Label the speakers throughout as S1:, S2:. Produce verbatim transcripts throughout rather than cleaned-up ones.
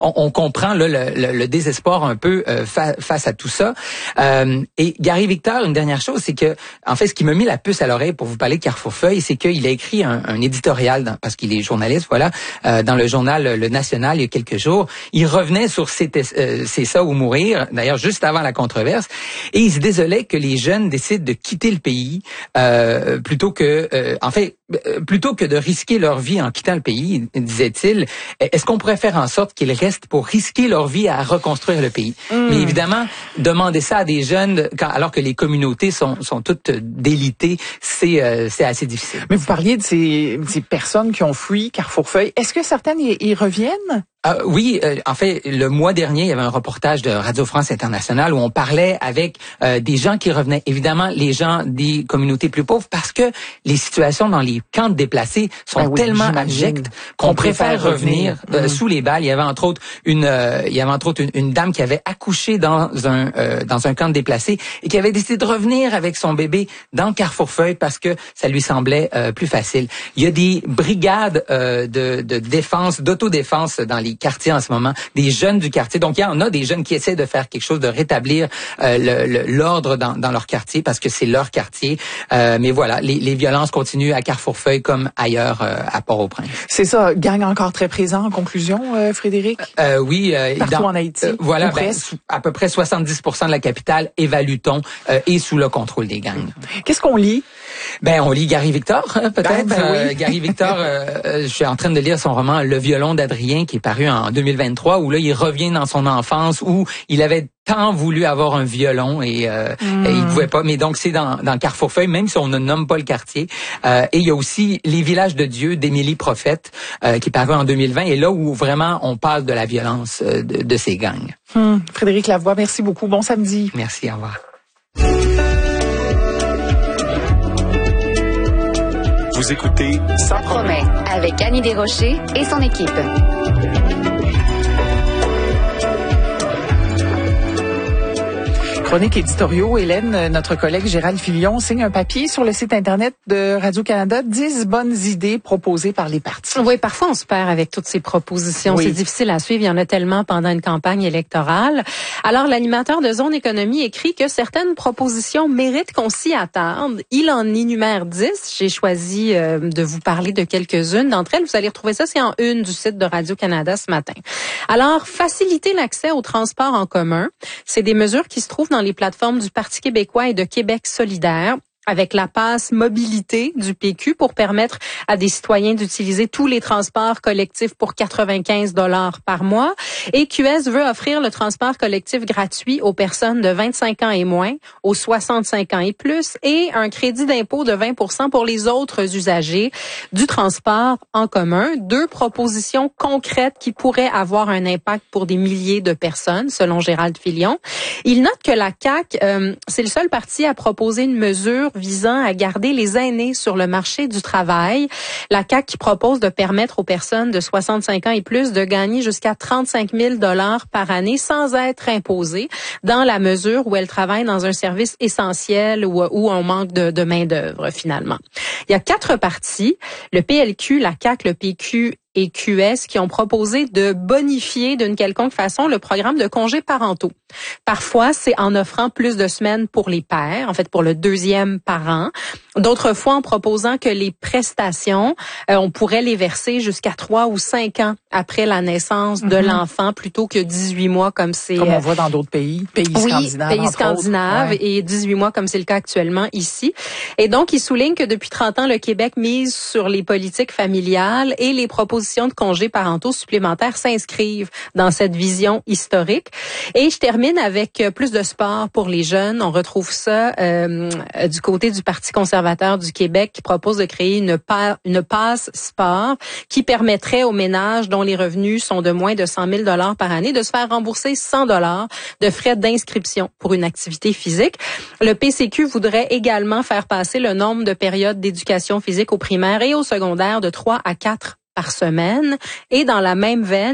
S1: on, on comprend là, le, le, le désespoir un peu euh, fa- face à tout ça. Euh, et Gary Victor, une dernière chose, c'est que, en fait, ce qui m'a mis la puce à l'oreille pour vous parler de Carrefour Feuille, c'est qu'il a écrit un, un éditorial, dans, parce qu'il est journaliste, voilà, euh, dans le journal Le National il y a quelques jours. Il revenait sur C'était, euh, C'est ça ou mourir, d'ailleurs juste avant la controverse, et il se désolait que les jeunes décident de quitter le pays euh, plutôt que, euh, en fait, plutôt que de risquer leur vie en quittant le pays, disait-il. Est-ce qu'on pourrait faire en sorte qu'ils restent pour risquer leur vie à reconstruire le pays? Mm. Mais évidemment, demander ça à des jeunes, quand, alors que les communautés sont, sont toutes délitées, c'est, euh, c'est assez difficile.
S2: Mais vous parliez de ces, ces personnes qui ont fui Carrefour Feuille. Est-ce que certaines y, y reviennent?
S1: Euh, oui, euh, en fait, le mois dernier, il y avait un reportage de Radio France Internationale où on parlait avec euh, des gens qui revenaient. Évidemment, les gens des communautés plus pauvres, parce que les situations dans les camps de déplacés sont ben oui, tellement abjectes qu'on, qu'on préfère revenir euh, mmh. sous les balles. Il y avait entre autres une, euh, il y avait entre autres une, une dame qui avait accouché dans un euh, dans un camp de déplacés et qui avait décidé de revenir avec son bébé dans Carrefour Feuille parce que ça lui semblait euh, plus facile. Il y a des brigades euh, de, de défense, d'autodéfense dans les quartiers en ce moment, des jeunes du quartier. Donc, il y en a des jeunes qui essaient de faire quelque chose, de rétablir euh, le, le, l'ordre dans, dans leur quartier parce que c'est leur quartier. Euh, mais voilà, les, les violences continuent à Carrefour Feuille comme ailleurs euh, à Port-au-Prince.
S2: C'est ça, gang encore très présent en conclusion, euh, Frédéric?
S1: Euh, oui. Euh,
S2: Partout
S1: dans,
S2: en Haïti?
S1: Euh, voilà, ben, à peu près soixante-dix pour cent de la capitale, évalue-t-on, euh, est sous le contrôle des gangs.
S2: Qu'est-ce qu'on lit?
S1: Ben, on lit Gary Victor, hein, peut-être.
S2: Ben, ben oui.
S1: euh, Gary Victor, euh, euh, je suis en train de lire son roman Le violon d'Adrien, qui est paru en deux mille vingt-trois, où là, il revient dans son enfance, où il avait tant voulu avoir un violon et, euh, mm. et il pouvait pas. Mais donc, c'est dans, dans Carrefour Feuille, même si on ne nomme pas le quartier. Euh, et il y a aussi Les villages de Dieu d'Émilie Prophète, euh, qui est paru en deux mille vingt, et là où vraiment on parle de la violence euh, de, de ces gangs.
S2: Mm. Frédéric Lavoie, merci beaucoup. Bon samedi.
S1: Merci, au revoir.
S3: Vous écoutez Ça promet avec Annie Desrochers et son équipe.
S2: Chronique éditoriaux, Hélène, notre collègue Gérald Filion signe un papier sur le site Internet de Radio-Canada, dix bonnes idées proposées par les partis.
S4: Oui, parfois on se perd avec toutes ces propositions. Oui. C'est difficile à suivre, il y en a tellement pendant une campagne électorale. Alors, l'animateur de Zone Économie écrit que certaines propositions méritent qu'on s'y attarde. Il en énumère dix. J'ai choisi euh, de vous parler de quelques-unes d'entre elles. Vous allez retrouver ça, c'est en une du site de Radio-Canada ce matin. Alors, faciliter l'accès au transport en commun, c'est des mesures qui se trouvent dans les plateformes du Parti québécois et de Québec solidaire, avec la passe mobilité du P Q pour permettre à des citoyens d'utiliser tous les transports collectifs pour quatre-vingt-quinze dollars par mois. Et Q S veut offrir le transport collectif gratuit aux personnes de vingt-cinq ans et moins, aux soixante-cinq ans et plus, et un crédit d'impôt de vingt pour cent pour les autres usagers du transport en commun. Deux propositions concrètes qui pourraient avoir un impact pour des milliers de personnes, selon Gérald Filion. Il note que la C A Q, euh, c'est le seul parti à proposer une mesure visant à garder les aînés sur le marché du travail. La C A Q qui propose de permettre aux personnes de soixante-cinq ans et plus de gagner jusqu'à trente-cinq mille dollars par année sans être imposées, dans la mesure où elles travaillent dans un service essentiel ou où on manque de, de main-d'œuvre, finalement. Il y a quatre partis, le P L Q, la C A Q, le P Q et Q S, qui ont proposé de bonifier d'une quelconque façon le programme de congés parentaux. Parfois, c'est en offrant plus de semaines pour les pères, en fait pour le deuxième parent. D'autres fois, en proposant que les prestations, euh, on pourrait les verser jusqu'à trois ou cinq ans après la naissance de mm-hmm. l'enfant, plutôt que dix-huit mois comme c'est...
S2: Comme on voit dans d'autres pays, pays
S4: oui,
S2: scandinaves.
S4: pays scandinaves, ouais. Et dix-huit mois comme c'est le cas actuellement ici. Et donc, il souligne que depuis trente ans, le Québec mise sur les politiques familiales et les propositions de congés parentaux supplémentaires s'inscrivent dans cette vision historique. Et je termine avec plus de sport pour les jeunes. On retrouve ça euh, du côté du Parti conservateur du Québec qui propose de créer une, pa- une passe sport qui permettrait aux ménages dont les revenus sont de moins de cent mille dollars par année de se faire rembourser cent dollars de frais d'inscription pour une activité physique. Le P C Q voudrait également faire passer le nombre de périodes d'éducation physique au primaire et au secondaire de trois à quatre par semaine. Et dans la même veine,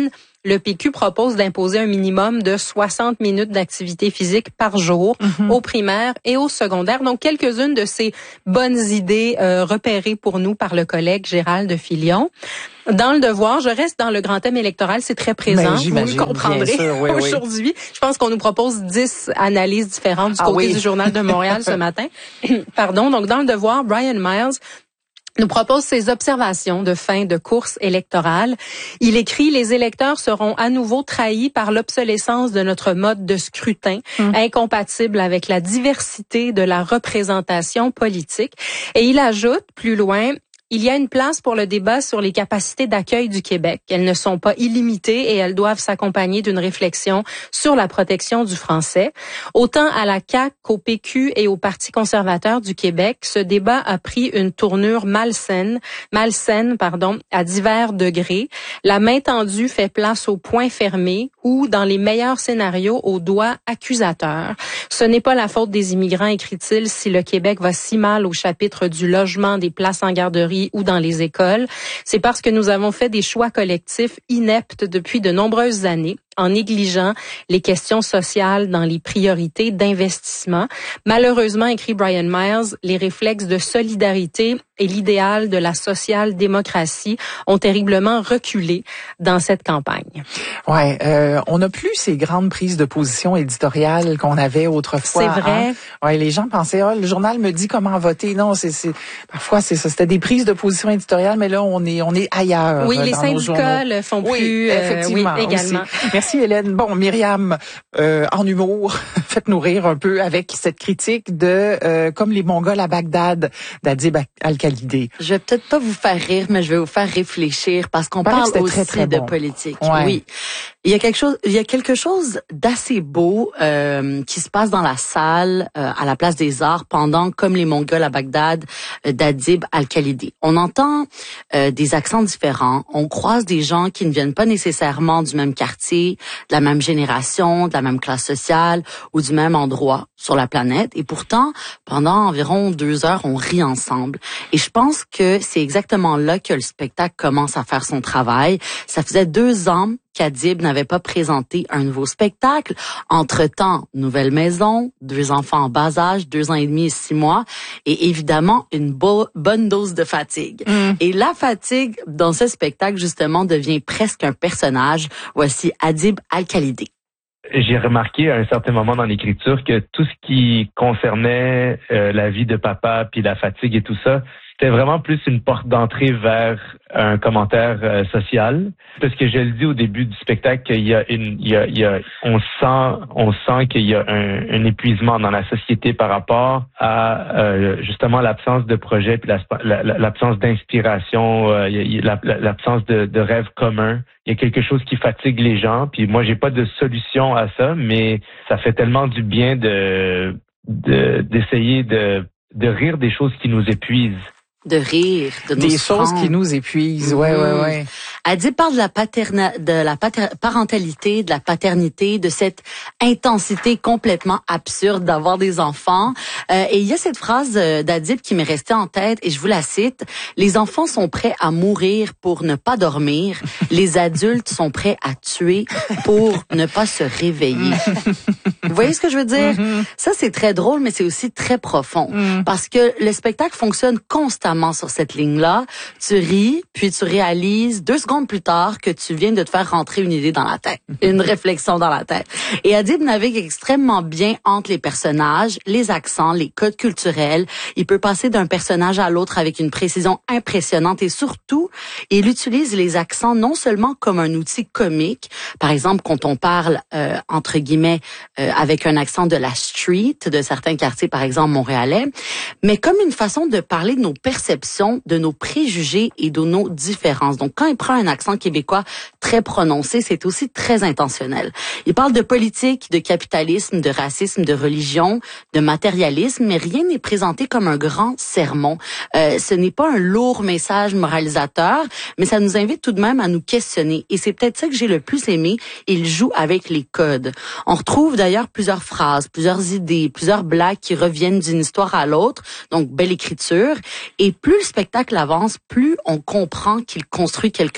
S4: le P Q propose d'imposer un minimum de soixante minutes d'activité physique par jour mm-hmm. aux primaires et aux secondaires. Donc, quelques-unes de ces bonnes idées euh, repérées pour nous par le collègue Gérald Filion. Dans le devoir, je reste dans le grand thème électoral, c'est très présent, vous le comprendrez sûr, oui, aujourd'hui. Oui. Je pense qu'on nous propose dix analyses différentes du ah, côté oui. du Journal de Montréal ce matin. Pardon, donc dans le devoir, Brian Miles nous propose ses observations de fin de course électorale. Il écrit « Les électeurs seront à nouveau trahis par l'obsolescence de notre mode de scrutin, mmh. incompatible avec la diversité de la représentation politique. » Et il ajoute plus loin « Il y a une place pour le débat sur les capacités d'accueil du Québec. Elles ne sont pas illimitées et elles doivent s'accompagner d'une réflexion sur la protection du français. Autant à la C A Q qu'au P Q et au Parti conservateur du Québec, ce débat a pris une tournure malsaine, malsaine, pardon, à divers degrés. La main tendue fait place au poing fermé ou, dans les meilleurs scénarios, au doigt accusateur. Ce n'est pas la faute des immigrants, écrit-il, si le Québec va si mal au chapitre du logement, des places en garderie ou dans les écoles. C'est parce que nous avons fait des choix collectifs ineptes depuis de nombreuses années, en négligeant les questions sociales dans les priorités d'investissement. Malheureusement, écrit Brian Miles, les réflexes de solidarité et l'idéal de la social-démocratie ont terriblement reculé dans cette campagne.
S2: Ouais, euh, on n'a plus ces grandes prises de position éditoriales qu'on avait autrefois.
S4: C'est vrai.
S2: Hein? Ouais, les gens pensaient, oh, le journal me dit comment voter. Non, c'est, c'est parfois c'est ça. C'était des prises de position éditoriales, mais là on est on est ailleurs.
S4: Oui, les
S2: dans
S4: syndicats le font
S2: oui,
S4: plus.
S2: Effectivement,
S4: euh, oui, également.
S2: Aussi. Merci Hélène. Bon, Myriam, euh, en humour, faites-nous rire un peu avec cette critique de euh, comme les Mongols à Bagdad d'Adib Al-Khalidi.
S5: Je vais peut-être pas vous faire rire, mais je vais vous faire réfléchir parce qu'on parle aussi très, très bon. de politique. Ouais. Oui, il y a quelque chose, il y a quelque chose d'assez beau euh, qui se passe dans la salle euh, à la Place des Arts pendant comme les Mongols à Bagdad euh, d'Adib Al-Khalidi. On entend euh, des accents différents, on croise des gens qui ne viennent pas nécessairement du même quartier, de la même génération, de la même classe sociale ou du même endroit sur la planète. Et pourtant, pendant environ deux heures, on rit ensemble. Et je pense que c'est exactement là que le spectacle commence à faire son travail. Ça faisait deux ans qu'Adib n'avait pas présenté un nouveau spectacle. Entre-temps, nouvelle maison, deux enfants en bas âge, deux ans et demi et six mois, et évidemment, une bo- bonne dose de fatigue. Mm. Et la fatigue, dans ce spectacle, justement, devient presque un personnage. Voici Adib Al-Khalidi.
S6: J'ai remarqué à un certain moment dans l'écriture que tout ce qui concernait euh, la vie de papa, puis la fatigue et tout ça, c'était vraiment plus une porte d'entrée vers un commentaire euh, social. Parce que je le dis au début du spectacle qu'il y a une, il y a, il y a, on sent, on sent qu'il y a un, un épuisement dans la société par rapport à euh, justement l'absence de projet puis la, la, l'absence d'inspiration, euh, la, l'absence de, de rêves communs. Il y a quelque chose qui fatigue les gens. Puis moi, j'ai pas de solution à ça, mais ça fait tellement du bien de, de d'essayer de de rire des choses qui nous épuisent.
S5: De rire, de nous
S2: des choses qui nous épuisent. Ouais, mmh. ouais, ouais.
S5: Adib parle de la paterna, de la pater, parentalité, de la paternité, de cette intensité complètement absurde d'avoir des enfants. Euh, et il y a cette phrase d'Adib qui m'est restée en tête et je vous la cite. Les enfants sont prêts à mourir pour ne pas dormir. Les adultes sont prêts à tuer pour ne pas se réveiller. Vous voyez ce que je veux dire? Mm-hmm. Ça, c'est très drôle, mais c'est aussi très profond. Mm. Parce que le spectacle fonctionne constamment sur cette ligne-là. Tu ris, puis tu réalises deux secondes plus tard que tu viens de te faire rentrer une idée dans la tête, une réflexion dans la tête. Et Adib navigue extrêmement bien entre les personnages, les accents, les codes culturels. Il peut passer d'un personnage à l'autre avec une précision impressionnante et surtout, il utilise les accents non seulement comme un outil comique, par exemple quand on parle, euh, entre guillemets, euh, avec un accent de la street, de certains quartiers, par exemple montréalais, mais comme une façon de parler de nos perceptions, de nos préjugés et de nos différences. Donc, quand il prend un accent québécois très prononcé, c'est aussi très intentionnel. Il parle de politique, de capitalisme, de racisme, de religion, de matérialisme, mais rien n'est présenté comme un grand sermon. Euh, ce n'est pas un lourd message moralisateur, mais ça nous invite tout de même à nous questionner. Et c'est peut-être ça que j'ai le plus aimé. Il joue avec les codes. On retrouve d'ailleurs plusieurs phrases, plusieurs idées, plusieurs blagues qui reviennent d'une histoire à l'autre. Donc, belle écriture. Et plus le spectacle avance, plus on comprend qu'il construit quelque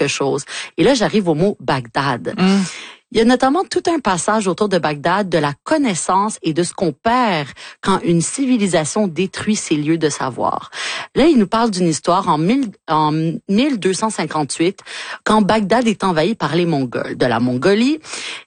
S5: chose. Et là, j'arrive au mot Bagdad. Mm. Il y a notamment tout un passage autour de Bagdad de la connaissance et de ce qu'on perd quand une civilisation détruit ses lieux de savoir. Là, il nous parle d'une histoire en, mille, en mille deux cent cinquante-huit, quand Bagdad est envahi par les Mongols. De la Mongolie,